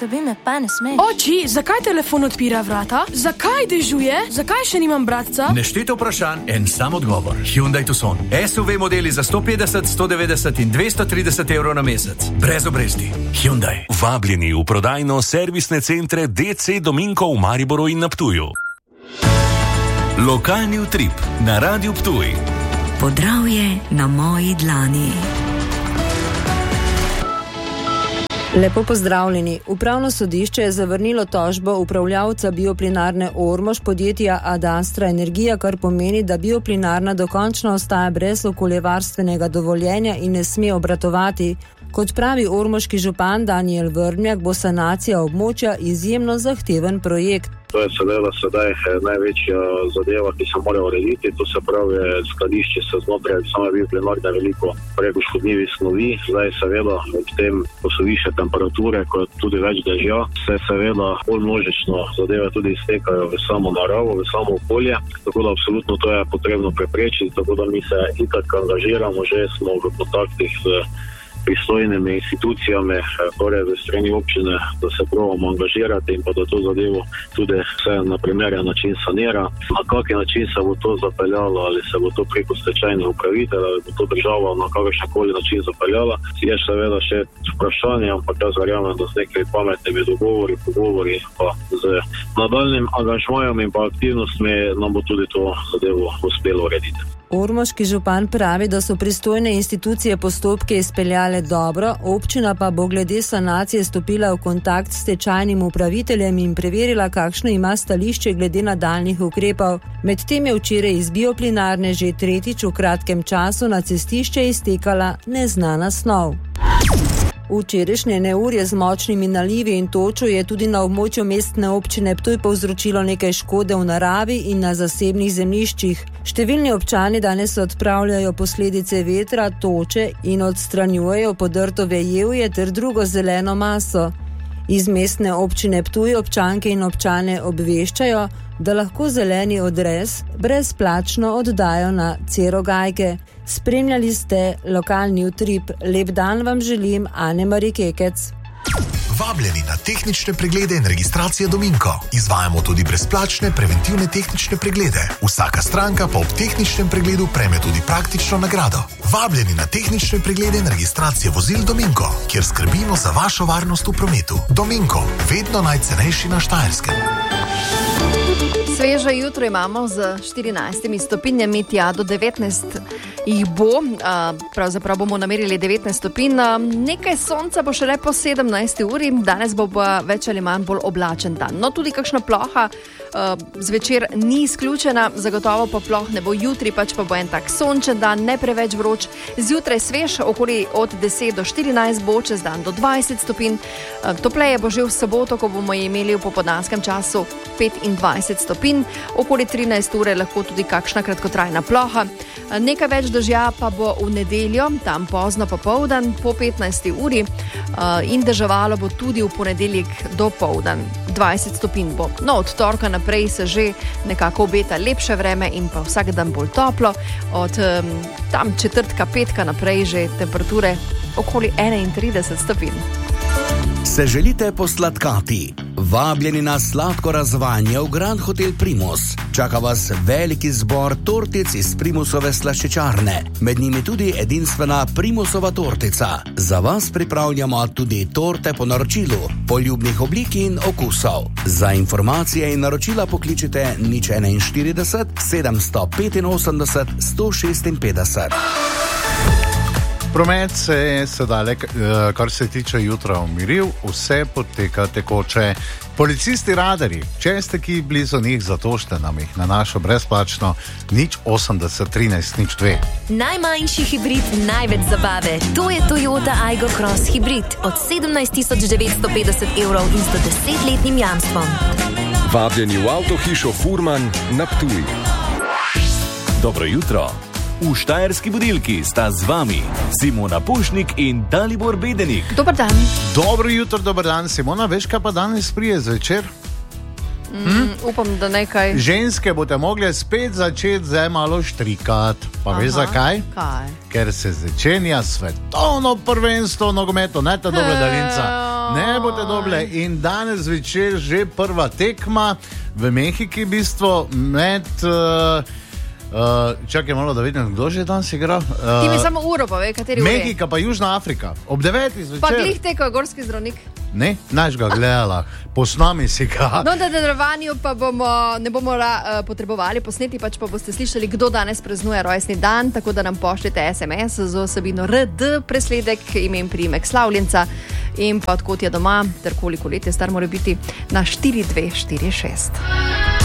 Tebi me pa ne smeš. Oči, zakaj telefon odpira vrata? Zakaj dežuje? Zakaj še nimam bratca? Neštete vprašanj, en sam odgovor. Hyundai Tucson. SUV modeli za 150, 190 in 230 evrov na mesec. Brez obresti. Hyundai. Vabljeni v prodajno-servisne centre DC Dominko v Mariboru in na Ptuju. Lokalni utrip na Radiu Ptuj. Podravje na moji dlani. Lepo pozdravljeni. Upravno sodišče je zavrnilo tožbo upravljavca bioplinarne Ormož podjetja Adastra Energija, kar pomeni, da bioplinarna dokončno ostaja brez okoljevarstvenega dovoljenja in ne sme obratovati. Kot pravi ormoški župan Danijel Vrmjak, bo sanacija območja izjemno zahteven projekt. To je seveda sedaj največja zadeva, ki se mora urediti. To se pravi, skladišče se znotraj same bioplinarne veliko preko škodljivih snovi. Zdaj seveda ob tem, ko so više temperature, ko je tudi več dežja, se seveda bolj množično zadeve tudi iztekajo v samo naravo, v samo okolje. Tako da absolutno to je potrebno preprečiti, tako da mi se itak angažiramo, že smo v kontaktih z pristojnimi institucijami, torej v strani občine, da se probamo angažirati in pa da to zadevo tudi vse na primeren način sanira. Na kakšen način se bo to zapeljalo, ali se bo to preko stečajnih upraviteljev, ali bo to država na kakršenkoli način zapeljala, je seveda še vprašanje, ampak jaz verjamem, da z nekaj pametnimi pogovori pa z nadaljnjim angažmajem in pa aktivnostmi nam bo tudi to zadevo uspelo urediti. Ormoški župan pravi, da so pristojne institucije postopke izpeljale dobro, občina pa bo glede sanacije stopila v kontakt s stečajnim upraviteljem in preverila, kakšno ima stališče glede nadaljnjih ukrepov. Medtem je včeraj iz bioplinarne že tretjič v kratkem času na cestišče iztekala neznana snov. Včerajšnje neurje z močnimi nalivi in točo je tudi na območju mestne občine Ptuj povzročilo nekaj škode v naravi in na zasebnih zemljiščih. Številni občani danes odpravljajo posledice vetra, toče in odstranjujejo podrto vejevje ter drugo zeleno maso. Iz mestne občine Ptuj občanke in občane obveščajo, da lahko zeleni odrez brezplačno oddajo na Cerogajke. Spremljali ste lokalni utrip. Lep dan vam želim, Ane-Mari Kekec. Vabljeni na tehnične preglede in registracije Dominko. Izvajamo tudi brezplačne preventivne tehnične preglede. Vsaka stranka pa ob tehničnem pregledu prejme tudi praktično nagrado. Vabljeni na tehnične preglede in registracije vozil Dominko, kjer skrbimo za vašo varnost v prometu. Dominko, vedno najcenejši na Štajerskem. Sveže jutro imamo z 14 stopinjami, tja do 19 jih bo, pravzaprav bomo namerili 19 stopinj, nekaj sonca bo šele po 17 uri, danes bo več ali manj bolj oblačen dan. No, tudi kakšna ploha zvečer ni izključena, zagotovo pa ploh ne bo jutri, pač pa bo en tak sončen dan, ne preveč vroč, zjutraj svež, okoli od 10 do 14 bo, čez dan do 20 stopinj, topleje bo že v soboto, ko bomo imeli v popoldanskem času 25 stopinj, okoli 13 ure lahko tudi kakšna kratkotrajna ploha. Nekaj več dežja pa bo v nedeljo, tam pozno popoldan, po 15 uri in deževalo bo tudi v ponedeljek do poldan. 20 stopinj bo. No, od torka naprej se že nekako obeta lepše vreme in pa vsak dan bolj toplo. Od tam četrtka, petka naprej že temperature okoli 31 stopinj. Se želite posladkati? Vabljeni na sladko razvajanje v Grand Hotel Primus. Čaka vas veliki zbor tortic iz Primusove slaščičarne. Med njimi tudi edinstvena Primusova tortica. Za vas pripravljamo tudi torte po naročilu, poljubnih oblik in okusov. Za informacije in naročila pokličite 041 785 156. Promet se je sedaj, kar se tiče jutra, umiril, vse poteka tekoče. Policisti radarji, če ste ki blizu njih, zatožite nam jih na našo brezplačno 080 13 02. Najmanjši hibrid, največ zabave. To je Toyota Aygo Cross hibrid od 17.950 evrov in 110-letnim jamstvom. Vabljeni v avtohišo Furman na Ptuj. Dobro jutro. V Štajerski budilki sta z vami Simona Pušnik in Dalibor Bedenik. Dobar dan. Dobro jutro, dobar dan. Simona, veš, kaj pa danes prije zvečer? Upam, da nekaj. Ženske boste mogli spet začeti zdaj malo štrikati. Pa veš zakaj? Kaj? Ker se začenja svetovno prvenstvo nogometno, ne ta dobra daljinca. Ne boste dobile. In danes zvečer že prva tekma v Mehiki, v bistvu med. Čakaj malo, da vidim, kdo že danes igra. Ti mi samo uro pove, kateri uri. Mehika pa Južna Afrika. Ob 9. zvečer. Pa glih teko, gorski zdravnik. Ne, naš ga gledala, posnami si ga. No, da nadaljevanju pa ne bomo potrebovali posneti, pač pa boste slišali, kdo danes praznuje rojstni dan, tako da nam pošljete SMS z osebino RD, presledek, ime in priimek slavljenca in pa odkot je doma, ter koliko let je star mora biti, na 4246.